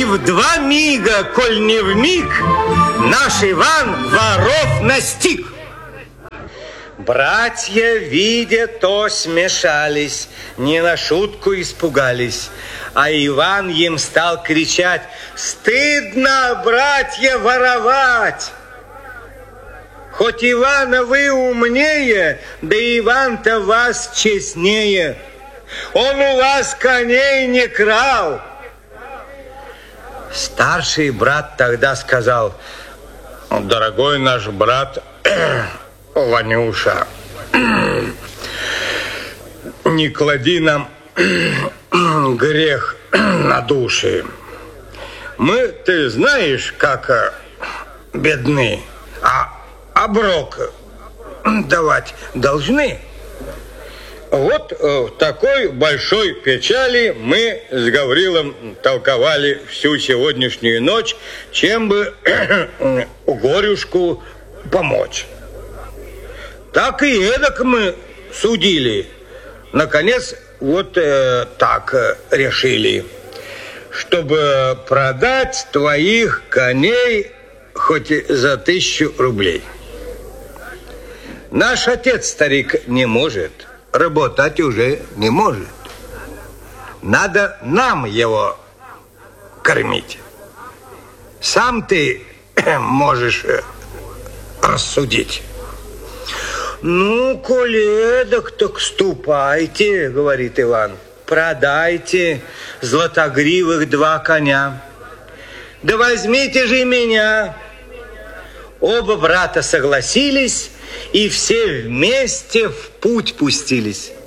в 2 мига, коль не в миг, наш Иван воров настиг. Братья, видя то, смешались, не на шутку испугались. А Иван им стал кричать: «Стыдно, братья, воровать! Хоть Ивана вы умнее, да Иван-то вас честнее. Он у вас коней не крал». Старший брат тогда сказал: «Дорогой наш брат Ванюша, не клади нам грех на души. Мы, ты знаешь, как бедны, а оброк давать должны. Вот в такой большой печали мы с Гаврилом толковали всю сегодняшнюю ночь, чем бы горюшку помочь. Так и эдак мы судили. Наконец, вот так решили, чтобы продать твоих коней хоть за 1000 рублей. Наш отец, старик, не может, работать уже не может. Надо нам его кормить. Сам ты можешь рассудить». «Ну, коли эдак, так ступайте, — говорит Иван, — продайте златогривых 2 коня. Да возьмите же меня». Оба брата согласились, и все вместе в путь пустились.